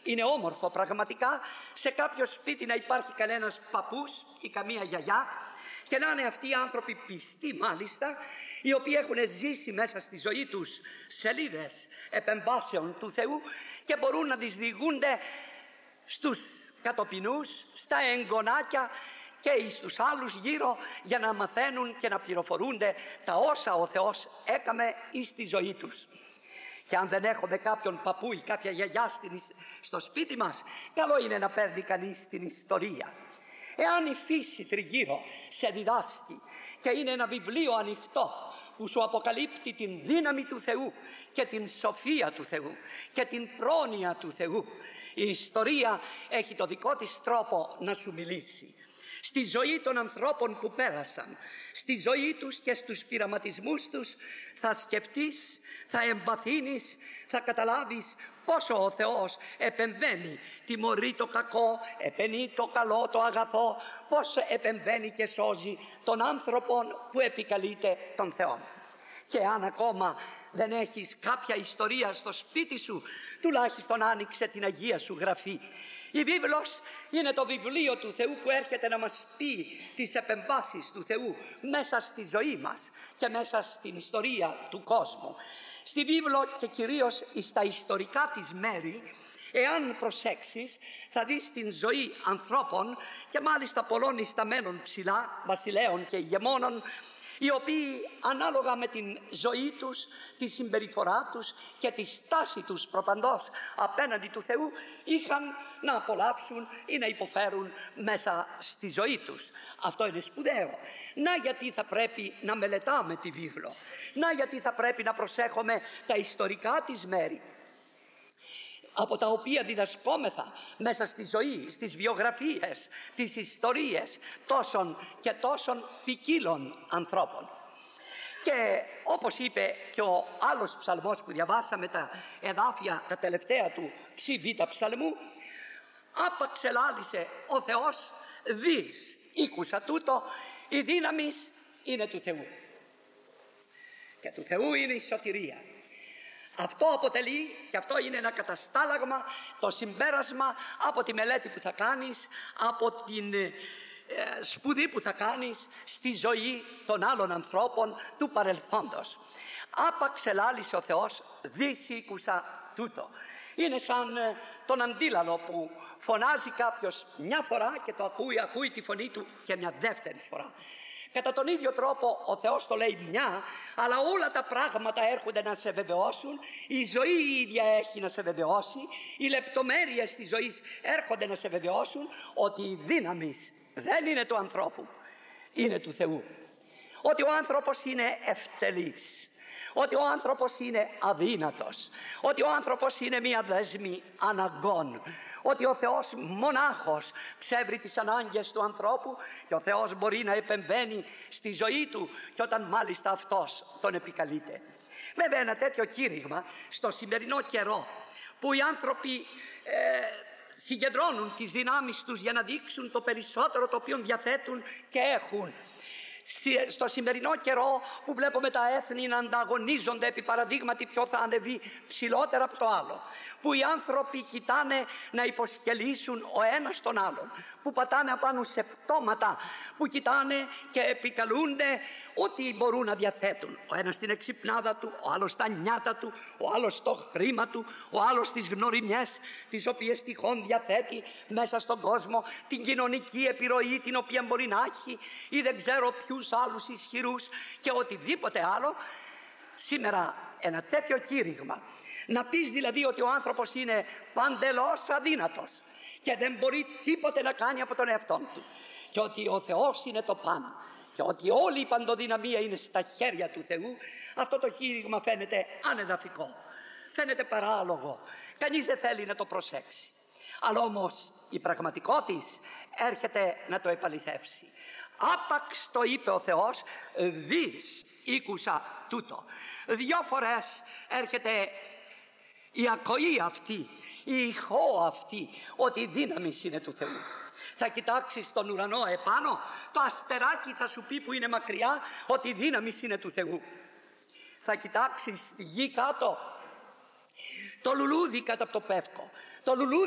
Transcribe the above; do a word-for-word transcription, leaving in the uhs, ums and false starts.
Είναι όμορφο πραγματικά σε κάποιο σπίτι να υπάρχει κανένας παππούς ή καμία γιαγιά και να είναι αυτοί οι άνθρωποι πιστοί μάλιστα, οι οποίοι έχουν ζήσει μέσα στη ζωή τους σελίδες επεμβάσεων του Θεού και μπορούν να τις διηγούνται στους κατοπινούς, στα εγγονάκια και στους άλλους γύρω, για να μαθαίνουν και να πληροφορούνται τα όσα ο Θεός έκαμε εις τη ζωή τους. Και αν δεν έχουμε κάποιον παππού ή κάποια γιαγιά στο σπίτι μας, καλό είναι να παίρνει κανείς την ιστορία. Εάν η φύση τριγύρω σε διδάσκει και είναι ένα βιβλίο ανοιχτό που σου αποκαλύπτει την δύναμη του Θεού και την σοφία του Θεού και την πρόνοια του Θεού, η ιστορία έχει το δικό της τρόπο να σου μιλήσει. Στη ζωή των ανθρώπων που πέρασαν, στη ζωή τους και στους πειραματισμούς τους, θα σκεφτείς, θα εμπαθύνεις, θα καταλάβεις πόσο ο Θεός επεμβαίνει, τιμωρεί το κακό, επενεί το καλό, το αγαθό, πόσο επεμβαίνει και σώζει τον άνθρωπο που επικαλείται τον Θεό. Και αν ακόμα δεν έχεις κάποια ιστορία στο σπίτι σου, τουλάχιστον άνοιξε την Αγία σου Γραφή. Η βίβλος είναι το βιβλίο του Θεού που έρχεται να μας πει τις επεμβάσεις του Θεού μέσα στη ζωή μας και μέσα στην ιστορία του κόσμου. Στη βίβλο και κυρίως στα ιστορικά της μέρη, εάν προσέξεις, θα δεις την ζωή ανθρώπων και μάλιστα πολλών ισταμένων ψηλά, βασιλέων και ηγεμόνων, οι οποίοι ανάλογα με την ζωή τους, τη συμπεριφορά τους και τη στάση τους προπαντός απέναντι του Θεού, είχαν να απολαύσουν ή να υποφέρουν μέσα στη ζωή τους. Αυτό είναι σπουδαίο. Να γιατί θα πρέπει να μελετάμε τη βίβλο. Να γιατί θα πρέπει να προσέχουμε τα ιστορικά της μέρη, από τα οποία διδασκόμεθα μέσα στη ζωή, στις βιογραφίες, τις ιστορίες τόσων και τόσων ποικίλων ανθρώπων. Και όπως είπε και ο άλλος ψαλμός που διαβάσαμε, τα εδάφια τα τελευταία του ψ ψαλμού, άπαξ ελάλησε ο Θεός δις, ήκουσα τούτο, η δύναμη είναι του Θεού και του Θεού είναι η σωτηρία. Αυτό αποτελεί και αυτό είναι ένα καταστάλαγμα, το συμπέρασμα από τη μελέτη που θα κάνεις, από την ε, σπουδή που θα κάνεις στη ζωή των άλλων ανθρώπων του παρελθόντος. Άπαξ ελάλησε ο Θεός, δις ήκουσα τούτο. Είναι σαν ε, τον αντίλαλο που φωνάζει κάποιος μια φορά και το ακούει, ακούει τη φωνή του και μια δεύτερη φορά. Κατά τον ίδιο τρόπο ο Θεός το λέει μια, αλλά όλα τα πράγματα έρχονται να σε βεβαιώσουν, η ζωή η ίδια έχει να σε βεβαιώσει, οι λεπτομέρειες της ζωής έρχονται να σε βεβαιώσουν ότι η δύναμη δεν είναι του ανθρώπου, είναι του Θεού. Ότι ο άνθρωπος είναι ευτελής, ότι ο άνθρωπος είναι αδύνατος, ότι ο άνθρωπος είναι μια δέσμη αναγκών, ότι ο Θεός μονάχος ξεύρει τις ανάγκες του ανθρώπου και ο Θεός μπορεί να επεμβαίνει στη ζωή του και όταν μάλιστα αυτός τον επικαλείται. Βέβαια ένα τέτοιο κήρυγμα στο σημερινό καιρό που οι άνθρωποι ε, συγκεντρώνουν τις δυνάμεις τους για να δείξουν το περισσότερο το οποίο διαθέτουν και έχουν, στο σημερινό καιρό που βλέπουμε τα έθνη να ανταγωνίζονται επί παραδείγματι ποιο θα ανεβεί ψηλότερα από το άλλο, που οι άνθρωποι κοιτάνε να υποσκελίσουν ο ένας τον άλλον, που πατάνε απάνω σε πτώματα, που κοιτάνε και επικαλούνται ό,τι μπορούν να διαθέτουν. Ο ένας την εξυπνάδα του, ο άλλος τα νιάτα του, ο άλλος το χρήμα του, ο άλλος τις γνωριμιές τις οποίες τυχόν διαθέτει μέσα στον κόσμο, την κοινωνική επιρροή την οποία μπορεί να έχει ή δεν ξέρω ποιους άλλους ισχυρούς και οτιδήποτε άλλο. Σήμερα ένα τέτοιο κήρυγμα, να πεις δηλαδή ότι ο άνθρωπος είναι παντελώς αδύνατος και δεν μπορεί τίποτε να κάνει από τον εαυτό του και ότι ο Θεός είναι το παν και ότι όλη η παντοδυναμία είναι στα χέρια του Θεού, αυτό το κήρυγμα φαίνεται ανεδαφικό, φαίνεται παράλογο, κανείς δεν θέλει να το προσέξει. Αλλά όμως η πραγματικότητα έρχεται να το επαληθεύσει. Άπαξ το είπε ο Θεός, δις ήκουσα τούτο. Δυο φορές έρχεται η ακοή αυτή, η ηχό αυτή, ότι η δύναμη είναι του Θεού. Θα κοιτάξεις τον ουρανό επάνω, το αστεράκι θα σου πει που είναι μακριά ότι η δύναμη είναι του Θεού. Θα κοιτάξεις τη γη κάτω, το λουλούδι κάτω από το πεύκο, το λουλούδι